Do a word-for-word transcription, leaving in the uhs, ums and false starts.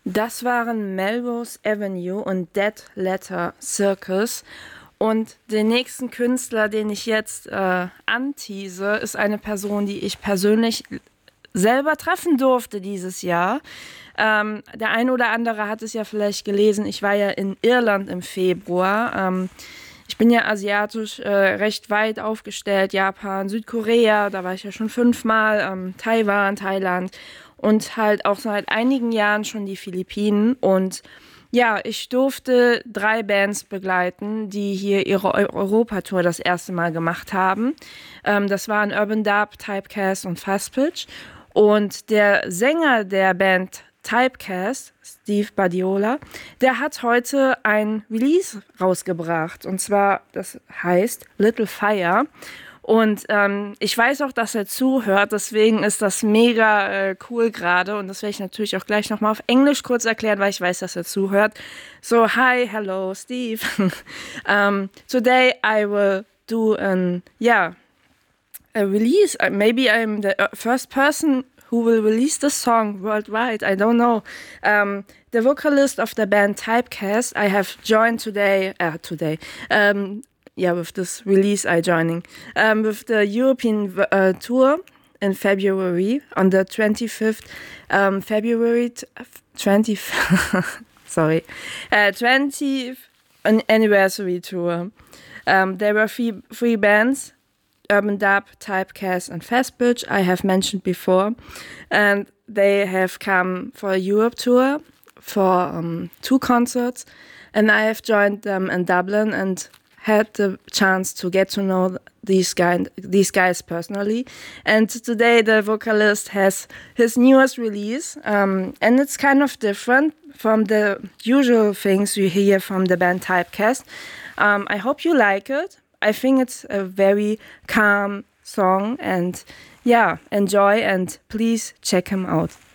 Das waren Melrose Avenue und Dead Letter Circus. Und den nächsten Künstler, den ich jetzt äh, antease, ist eine Person, die ich persönlich selber treffen durfte dieses Jahr. Ähm, der eine oder andere hat es ja vielleicht gelesen. Ich war ja in Irland im Februar. Ähm, ich bin ja asiatisch äh, recht weit aufgestellt. Japan, Südkorea, da war ich ja schon fünfmal. Ähm, Taiwan, Thailand und halt auch seit einigen Jahren schon die Philippinen. Und ja, ich durfte drei Bands begleiten, die hier ihre Eu- Europatour das erste Mal gemacht haben. Ähm, das waren Urban Dub, Typecast und Fast Pitch. Und der Sänger der Band Typecast, Steve Badiola, der hat heute ein Release rausgebracht. Und zwar, das heißt Little Fire. Und ähm, ich weiß auch, dass er zuhört, deswegen ist das mega äh, cool gerade. Und das werde ich natürlich auch gleich nochmal auf Englisch kurz erklären, weil ich weiß, dass er zuhört. So, hi, hello, Steve. um, today I will do an, yeah, a release. Uh, Maybe I'm the uh, first person who will release the song worldwide. I don't know. Um, the vocalist of the band Typecast, I have joined today. Uh, today. Um, yeah, with this release, I joining um, with the European uh, tour in February on the twenty-fifth um, February t- twenty. sorry, uh, twentieth an- anniversary tour. Um, there were three, three bands. Urban Dub, Typecast, and Fast Pitch, I have mentioned before. And they have come for a Europe tour for um, two concerts. And I have joined them in Dublin and had the chance to get to know these, guy, these guys personally. And today the vocalist has his newest release. Um, and it's kind of different from the usual things you hear from the band Typecast. Um, I hope you like it. I think it's a very calm song and yeah, enjoy and please check him out.